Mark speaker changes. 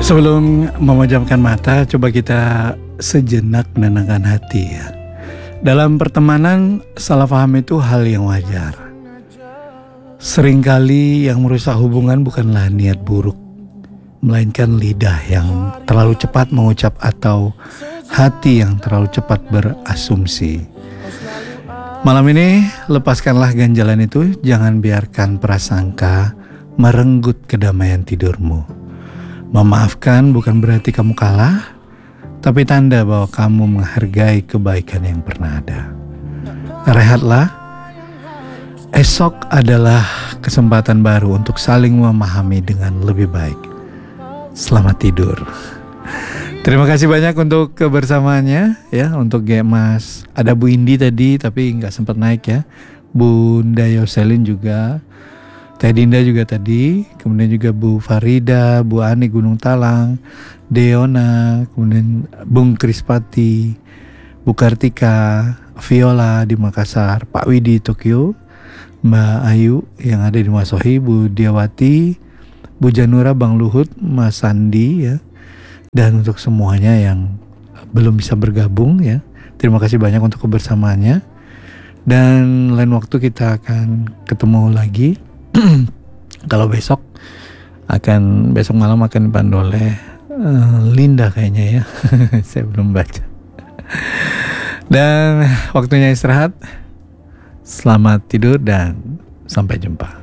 Speaker 1: Sebelum memejamkan mata, coba kita sejenak menenangkan hati ya. Dalam pertemanan, salah paham itu hal yang wajar. Seringkali yang merusak hubungan bukanlah niat buruk, melainkan lidah yang terlalu cepat mengucap atau hati yang terlalu cepat berasumsi. Malam ini, lepaskanlah ganjalan itu, jangan biarkan prasangka merenggut kedamaian tidurmu. Memaafkan bukan berarti kamu kalah, tapi tanda bahwa kamu menghargai kebaikan yang pernah ada. Rehatlah. Esok adalah kesempatan baru untuk saling memahami dengan lebih baik. Selamat tidur. Terima kasih banyak untuk kebersamaannya ya, untuk Gemas. Ada Bu Indi tadi tapi nggak sempat naik ya. Bunda Yoselin juga. Teh Dinda juga tadi, kemudian juga Bu Farida, Bu Ani Gunung Talang, Deona, kemudian Bung Krispati, Bu Kartika, Viola di Makassar, Pak Widi Tokyo, Mbak Ayu yang ada di Masohi, Bu Diawati, Bu Janura, Bang Luhut, Mas Sandi ya. Dan untuk semuanya yang belum bisa bergabung ya, terima kasih banyak untuk kebersamaannya. Dan lain waktu kita akan ketemu lagi. Kalau besok malam akan dipandu oleh Linda kayaknya ya. Saya belum baca. Dan waktunya istirahat. Selamat tidur dan sampai jumpa.